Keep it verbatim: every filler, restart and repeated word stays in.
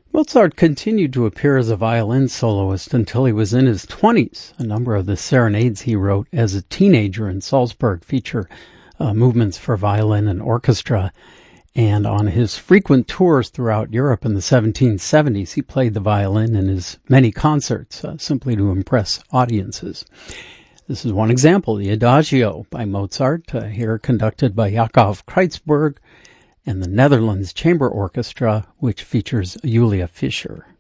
Mozart continued to appear as a violin soloist until he was in his twenties. A number of the serenades he wrote as a teenager in Salzburg feature uh, movements for violin and orchestra. And on his frequent tours throughout Europe in the seventeen seventies, he played the violin in his many concerts, uh, simply to impress audiences. This is one example, the Adagio by Mozart, uh, here conducted by Jakob Kreutzberg and the Netherlands Chamber Orchestra, which features Julia Fischer.